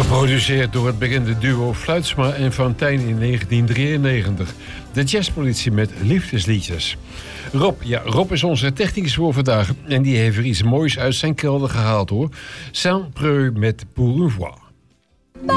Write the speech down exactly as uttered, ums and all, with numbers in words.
Geproduceerd door het bekende duo Fluitsma en Fontijn in negentien drieënnegentig. De jazzpolitie met liefdesliedjes. Rob, ja, Rob is onze technicus voor vandaag. En die heeft er iets moois uit zijn kelder gehaald hoor. Saint-Preux met Pour une voix.